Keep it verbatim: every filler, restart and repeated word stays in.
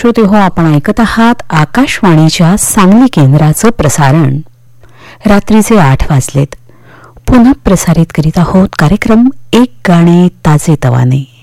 श्रोते हो, आपण ऐकत आहात आकाशवाणीच्या सांगली केंद्राचं प्रसारण. रात्रीचे आठ वाजलेत. पुन्हा प्रसारित करीत आहोत कार्यक्रम एक गाणे ताजे तवाने.